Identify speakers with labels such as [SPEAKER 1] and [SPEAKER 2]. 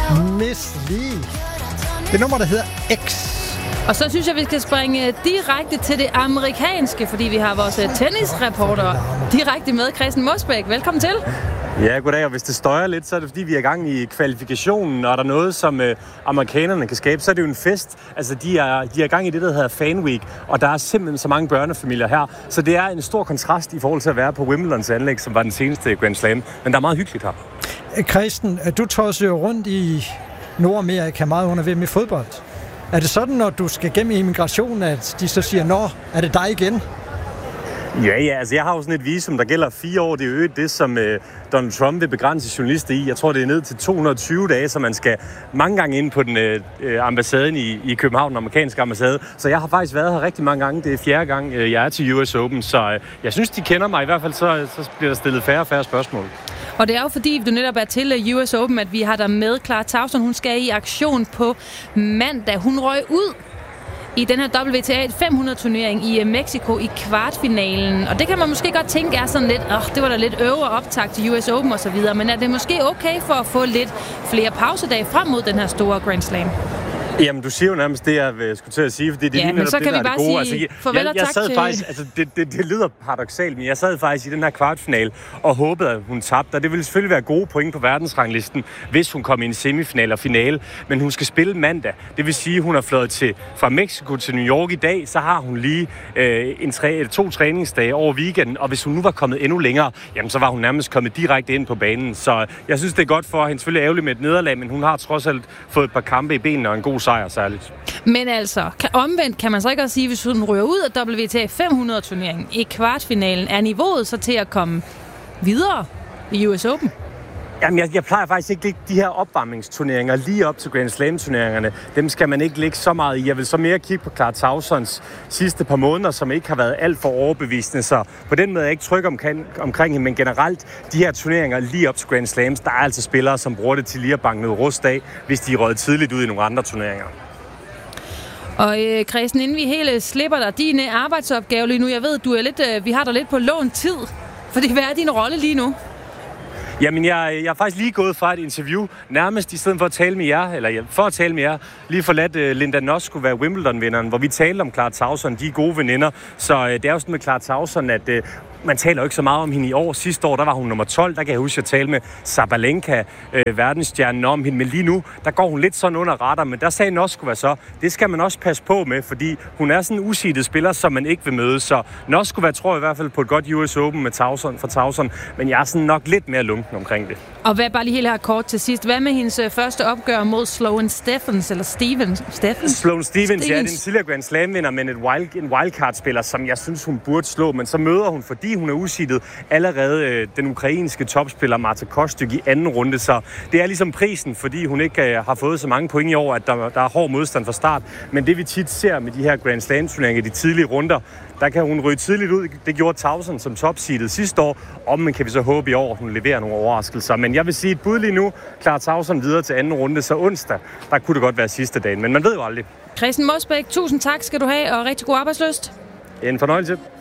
[SPEAKER 1] Miss Li. Det nummer, der hedder X.
[SPEAKER 2] Og så synes jeg, vi skal springe direkte til det amerikanske, fordi vi har vores tennisreporter direkte med, Christian Mosbæk. Velkommen til.
[SPEAKER 3] Ja, goddag. Og hvis det støjer lidt, så er det fordi, vi er i gang i kvalifikationen, og er der noget, som amerikanerne kan skabe, så er det jo en fest. Altså, de er i gang i det, der hedder Fan Week, og der er simpelthen så mange børnefamilier her. Så det er en stor kontrast i forhold til at være på Wimbledons anlæg, som var den seneste Grand Slam. Men der er meget hyggeligt her.
[SPEAKER 1] Christian, du tosser jo rundt i Nordamerika meget under VM i fodbold. Er det sådan, når du skal gennem immigration, at de så siger, nå, er det dig igen?
[SPEAKER 3] Ja, altså jeg har jo sådan et visum, der gælder 4 år. Det er jo det, som Donald Trump vil begrænse journalister i. Jeg tror, det er ned til 220 dage, så man skal mange gange ind på den ambassaden i København, den amerikanske ambassade. Så jeg har faktisk været her rigtig mange gange. Det er 4. gang, jeg er til US Open, så jeg synes, de kender mig. I hvert fald så bliver der stillet færre og færre spørgsmål.
[SPEAKER 2] Og det er jo fordi, du netop er til US Open, at vi har der med Clara Tauson. Hun skal i aktion på mandag. Hun røg ud i den her WTA 500-turnering i Mexico i kvartfinalen. Og det kan man måske godt tænke er sådan lidt, det var da lidt øvre optakt til US Open og så videre. Men er det måske okay for at få lidt flere pausedage frem mod den her store Grand Slam?
[SPEAKER 3] Jamen, du siger jo nærmest det, jeg skulle til at sige, fordi det er lige
[SPEAKER 2] men så
[SPEAKER 3] det,
[SPEAKER 2] kan
[SPEAKER 3] der
[SPEAKER 2] vi bare
[SPEAKER 3] sige
[SPEAKER 2] sige farvel og tak til...
[SPEAKER 3] Faktisk, altså, det lyder paradoksalt, men jeg sad faktisk i den her kvartfinale og håbede, at hun tabte. Og det ville selvfølgelig være gode point på verdensranglisten, hvis hun kom i en semifinal og finale. Men hun skal spille mandag. Det vil sige, at hun har fløjet fra Mexico til New York i dag. Så har hun lige 2 træningsdage over weekenden. Og hvis hun nu var kommet endnu længere, jamen, så var hun nærmest kommet direkte ind på banen. Så jeg synes, det er godt for hende. Selvfølgelig ærgerligt med et nederlag, men hun har trods alt fået et par kampe i benene og en god sejr særligt.
[SPEAKER 2] Men altså, omvendt kan man så ikke også sige, hvis hun ryger ud af WTA 500-turneringen i kvartfinalen, er niveauet så til at komme videre i US Open?
[SPEAKER 3] Jamen, jeg plejer faktisk ikke lægge de her opvarmningsturneringer lige op til Grand Slam-turneringerne. Dem skal man ikke lægge så meget i. Jeg vil så mere kigge på Clara Tausons sidste par måneder, som ikke har været alt for overbevisende. Så på den måde er jeg ikke tryg omkring hende. Men generelt, de her turneringer lige op til Grand Slams, der er altså spillere, som bruger det til lige at banke noget rust af, hvis de er røget tidligt ud i nogle andre turneringer.
[SPEAKER 2] Og Christian, inden vi hele slipper dig, din arbejdsopgave lige nu, jeg ved, du er lidt, vi har dig lidt på lånt tid. Fordi hvad er din rolle lige nu?
[SPEAKER 3] Jamen, jeg er faktisk lige gået fra et interview, nærmest i stedet for at tale med jer, lige forladt Linda Noss skulle være Wimbledon-vinderen, hvor vi talte om Clara Tauson, de er gode veninder. Så det er jo sådan med Clara Tauson, at man taler jo ikke så meget om hende i år. Sidste år, der var hun nummer 12, der kan jeg huske at tale med Sabalenka, verdensstjernen, om hende. Men lige nu, der går hun lidt sådan under radar, men der sagde Noss skulle være så. Det skal man også passe på med, fordi hun er sådan en useedet spiller, som man ikke vil møde. Så Noss skulle være, tror jeg i hvert fald, på et godt US Open med Tauson, men jeg er sådan nok lidt mere lunken omkring det.
[SPEAKER 2] Og hvad bare lige helt her kort til sidst. Hvad med hendes første opgør mod Sloane Stephens, eller Stevens?
[SPEAKER 3] Sloane Stephens, ja, det er en tidligere Grand Slam-vinder, men en wildcard-spiller, som jeg synes, hun burde slå. Men så møder hun, fordi hun er useedet, allerede den ukrainske topspiller Marta Kostyk i anden runde. Så det er ligesom prisen, fordi hun ikke har fået så mange point i år, at der er hård modstand fra start. Men det vi tit ser med de her Grand Slam-turneringer, de tidlige runder, der kan hun ryge tidligt ud. Det gjorde Tauson som topseedet sidste år. Men kan vi så håbe i år, at hun leverer nogle overraskelser. Men jeg vil sige et bud lige nu. Clara Tauson videre til anden runde, så onsdag, der kunne det godt være sidste dagen. Men man ved jo aldrig.
[SPEAKER 2] Christian Mosbæk, tusind tak skal du have, og rigtig god arbejdslyst.
[SPEAKER 3] En fornøjelse.